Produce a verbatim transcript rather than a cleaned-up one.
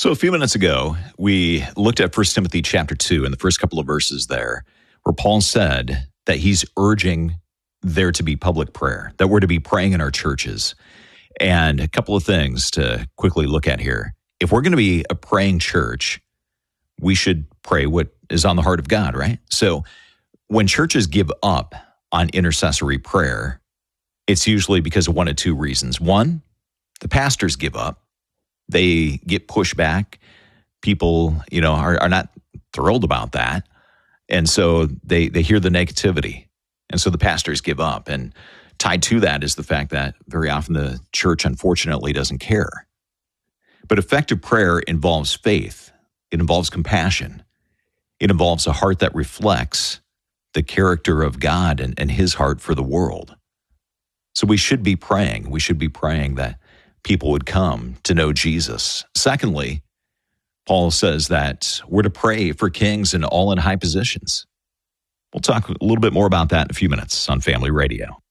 So a few minutes ago, we looked at First Timothy chapter two and the first couple of verses there, where Paul said that he's urging there to be public prayer, that we're to be praying in our churches. And a couple of things to quickly look at here. If we're going to be a praying church, we should pray what is on the heart of God, right? So when churches give up on intercessory prayer, it's usually because of one of two reasons. One, the pastors give up. They get pushed back. People, you know, are, are not thrilled about that. And so they, they hear the negativity. And so the pastors give up. And tied to that is the fact that very often the church, unfortunately, doesn't care. But effective prayer involves faith. It involves compassion. It involves a heart that reflects the character of God and, and his heart for the world. So we should be praying. We should be praying that people would come to know Jesus. Secondly, Paul says that we're to pray for kings and all in high positions. We'll talk a little bit more about that in a few minutes on Family Radio.